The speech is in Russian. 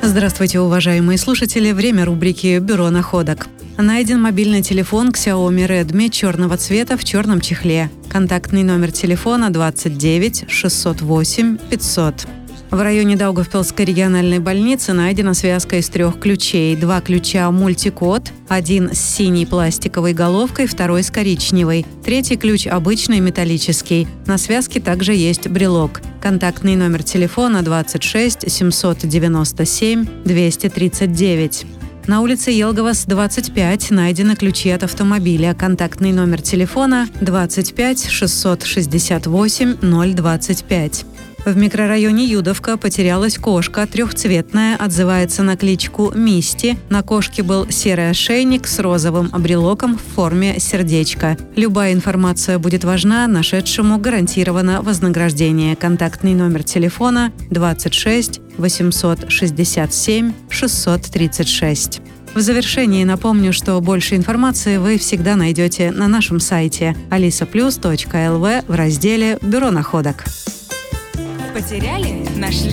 Здравствуйте, уважаемые слушатели! Время рубрики «Бюро находок». Найден мобильный телефон Xiaomi Redmi черного цвета в черном чехле. Контактный номер телефона 29 608 500. В районе Даугавпилской региональной больницы найдена связка из 3 ключей. 2 ключа мультикод, один с синей пластиковой головкой, второй с коричневой. 3 ключ обычный металлический. На связке также есть брелок. Контактный номер телефона 26 797 239. На улице Елговас, 25, найдены ключи от автомобиля. Контактный номер телефона 25 668 025. В микрорайоне Юдовка потерялась кошка, трехцветная, отзывается на кличку Мисти. На кошке был серый ошейник с розовым брелоком в форме сердечка. Любая информация будет важна, нашедшему гарантировано вознаграждение. Контактный номер телефона 26 867 636. В завершении напомню, что больше информации вы всегда найдете на нашем сайте alisaplus.lv в разделе «Бюро находок». Потеряли? Нашли?